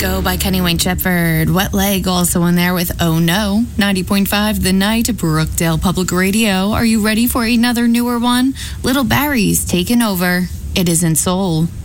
Go by Kenny Wayne Shepherd. Wet Leg also in there with Oh No. 90.5 The Night, Brookdale Public Radio. Are you ready for another newer one? Little Barry's taken over. It isn't soul.